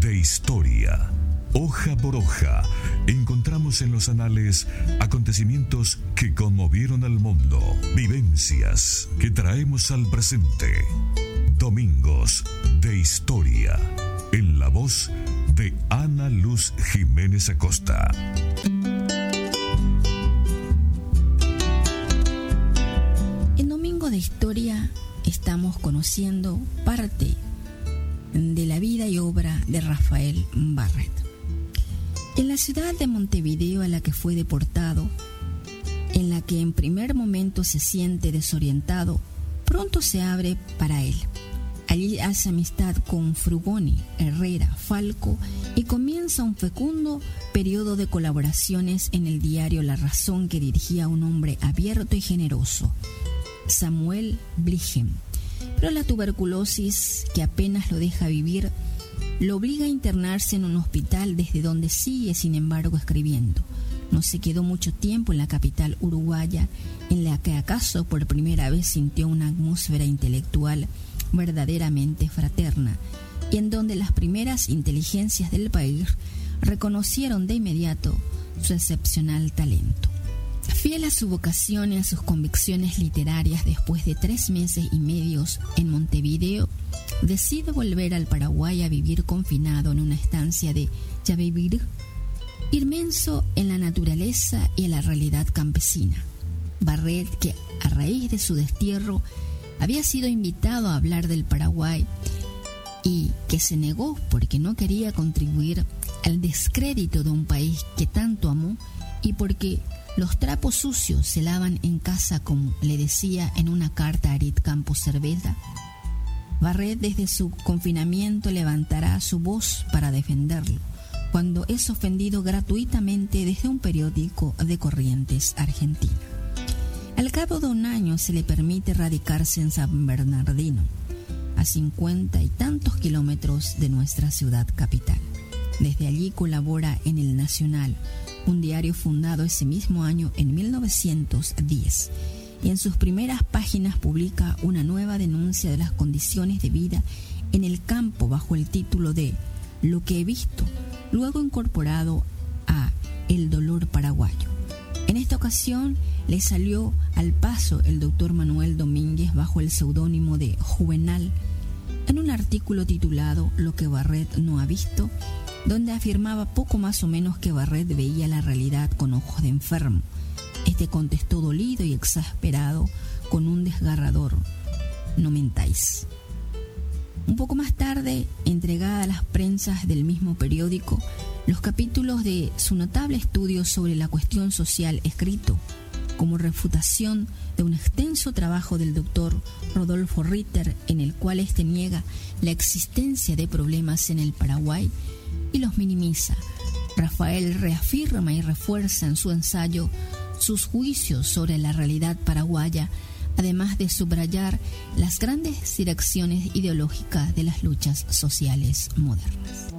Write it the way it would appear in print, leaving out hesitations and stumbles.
de historia. Hoja por hoja, encontramos en los anales acontecimientos que conmovieron al mundo, vivencias que traemos al presente. Domingos de Historia, en la voz de Ana Luz Jiménez Acosta. En Domingo de Historia estamos conociendo parte de la vida y obra de Rafael Barret. En la ciudad de Montevideo, a la que fue deportado, en la que en primer momento se siente desorientado, pronto se abre para él. Allí hace amistad con Frugoni, Herrera, Falco y comienza un fecundo periodo de colaboraciones en el diario La Razón, que dirigía un hombre abierto y generoso, Samuel Bligem. Pero la tuberculosis, que apenas lo deja vivir, lo obliga a internarse en un hospital, desde donde sigue, sin embargo, escribiendo. No se quedó mucho tiempo en la capital uruguaya, en la que acaso por primera vez sintió una atmósfera intelectual verdaderamente fraterna, y en donde las primeras inteligencias del país reconocieron de inmediato su excepcional talento. Fiel a su vocación y a sus convicciones literarias, después de 3 meses y medio en Montevideo, decide volver al Paraguay a vivir confinado en una estancia de Yavivir, inmerso en la naturaleza y en la realidad campesina. Barret, que a raíz de su destierro había sido invitado a hablar del Paraguay y que se negó porque no quería contribuir al descrédito de un país que tanto amó, y porque los trapos sucios se lavan en casa, como le decía en una carta a Arit Campos Cervera, Barret desde su confinamiento levantará su voz para defenderlo, cuando es ofendido gratuitamente desde un periódico de Corrientes, Argentina. Al cabo de un año se le permite radicarse en San Bernardino, a 50 y tantos kilómetros de nuestra ciudad capital. Desde allí colabora en El Nacional, un diario fundado ese mismo año, en 1910, y en sus primeras páginas publica una nueva denuncia de las condiciones de vida en el campo bajo el título de Lo que he visto, luego incorporado a El dolor paraguayo. En esta ocasión le salió al paso el doctor Manuel Domínguez bajo el seudónimo de Juvenal, en un artículo titulado Lo que Barret no ha visto, donde afirmaba poco más o menos que Barret veía la realidad con ojos de enfermo. Este contestó dolido y exasperado con un desgarrador: no mentáis. Un poco más tarde, entregada a las prensas del mismo periódico, los capítulos de su notable estudio sobre la cuestión social, escrito como refutación de un extenso trabajo del doctor Rodolfo Ritter, en el cual éste niega la existencia de problemas en el Paraguay y los minimiza. Rafael reafirma y refuerza en su ensayo sus juicios sobre la realidad paraguaya, además de subrayar las grandes direcciones ideológicas de las luchas sociales modernas.